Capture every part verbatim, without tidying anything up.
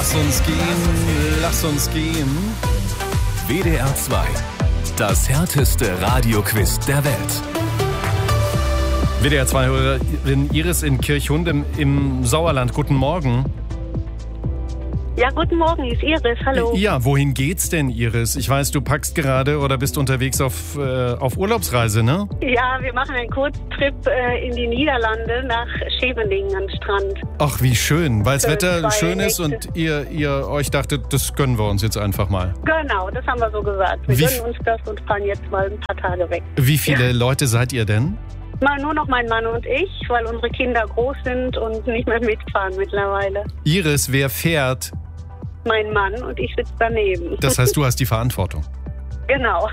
Lass uns gehen, lass uns gehen. W D R zwei, das härteste Radioquiz der Welt. W D R zwei-Hörerin Iris in Kirchhundem im Sauerland. Guten Morgen. Ja, guten Morgen, ist Iris. Hallo. Ja, wohin geht's denn, Iris? Ich weiß, du packst gerade oder bist unterwegs auf, äh, auf Urlaubsreise, ne? Ja, wir machen einen Kurztrip äh, in die Niederlande nach Scheveningen am Strand. Ach, wie schön, weil das Für Wetter zwei schön ist Nächte. und ihr, ihr euch dachtet, das gönnen wir uns jetzt einfach mal. Genau, das haben wir so gesagt. Wir Wie gönnen f- uns das und fahren jetzt mal ein paar Tage weg. Wie viele Leute seid ihr denn? Mal nur noch mein Mann und ich, weil unsere Kinder groß sind und nicht mehr mitfahren mittlerweile. Iris, wer fährt? Mein Mann und ich sitze daneben. Das heißt, du hast die Verantwortung. Genau.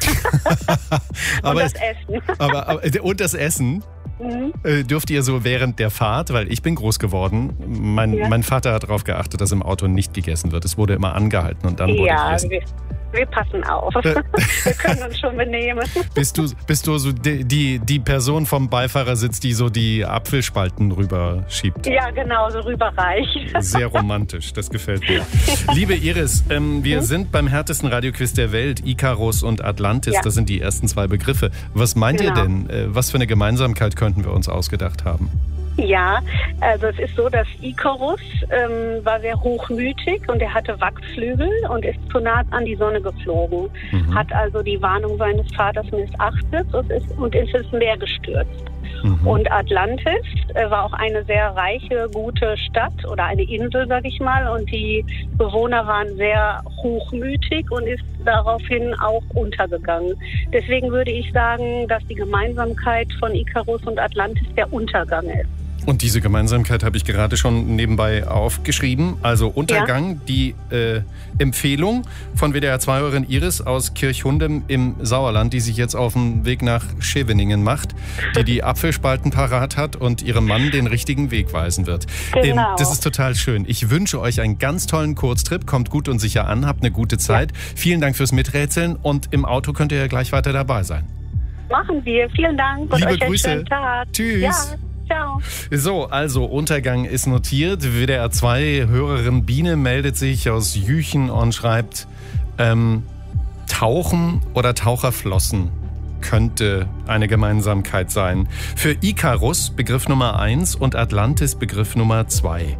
Aber, und das Essen. aber, aber und das Essen? Mhm. Äh, Dürft ihr so während der Fahrt, weil ich bin groß geworden, mein, Ja. mein Vater hat darauf geachtet, dass im Auto nicht gegessen wird. Es wurde immer angehalten und dann wurde Ja, gegessen. wir, wir passen auf. Äh. Wir können uns schon benehmen. Bist du, bist du so die, die, die Person vom Beifahrersitz, die so die Apfelspalten rüberschiebt? Ja, genau, so rüberreich. Sehr romantisch, das gefällt mir. Liebe Iris, ähm, wir sind beim härtesten Radioquiz der Welt, Ikarus und Atlantis, Ja. das sind die ersten zwei Begriffe. Was meint Genau. ihr denn? Äh, was für eine Gemeinsamkeit könnten wir uns ausgedacht haben? Ja, also es ist so, dass Ikarus ähm, war sehr hochmütig und er hatte Wachsflügel und ist zu nah an die Sonne geflogen. Mhm. Hat also die Warnung seines Vaters missachtet und ist, und ist ins Meer gestürzt. Mhm. Und Atlantis äh, war auch eine sehr reiche, gute Stadt oder eine Insel, sag ich mal. Und die Bewohner waren sehr hochmütig und ist daraufhin auch untergegangen. Deswegen würde ich sagen, dass die Gemeinsamkeit von Ikarus und Atlantis der Untergang ist. Und diese Gemeinsamkeit habe ich gerade schon nebenbei aufgeschrieben. Also Untergang, die äh, Empfehlung von W D R zwei-Hörerin Iris aus Kirchhundem im Sauerland, die sich jetzt auf den Weg nach Scheveningen macht, die die Apfelspalten parat hat und ihrem Mann den richtigen Weg weisen wird. Genau. das ist total schön. Ich wünsche euch einen ganz tollen Kurztrip. Kommt gut und sicher an, habt eine gute Zeit. Vielen Dank fürs Miträtseln und im Auto könnt ihr ja gleich weiter dabei sein. Machen wir. Vielen Dank und Liebe euch einen Grüße. schönen Tag. Tschüss. Ja, ciao. So, also Untergang ist notiert. W D R zwei-Hörerin Biene meldet sich aus Jüchen und schreibt, ähm, Tauchen oder Taucherflossen könnte eine Gemeinsamkeit sein. Für Ikarus Begriff Nummer eins und Atlantis Begriff Nummer zwei.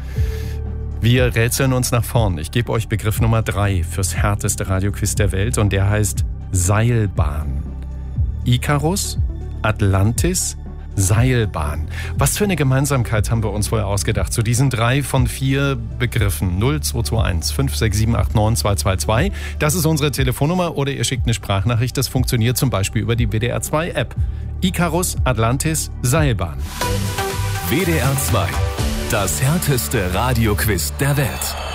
Wir rätseln uns nach vorn. Ich gebe euch Begriff Nummer drei fürs härteste Radioquiz der Welt und der heißt Seilbahn. Ikarus, Atlantis, Seilbahn. Was für eine Gemeinsamkeit haben wir uns wohl ausgedacht zu diesen drei von vier Begriffen? null zwei zwei eins fünf sechs sieben acht neun zwei zwei zwei. Das ist unsere Telefonnummer oder ihr schickt eine Sprachnachricht. Das funktioniert zum Beispiel über die W D R zwei App. Ikarus, Atlantis, Seilbahn. W D R zwei, das härteste Radioquiz der Welt.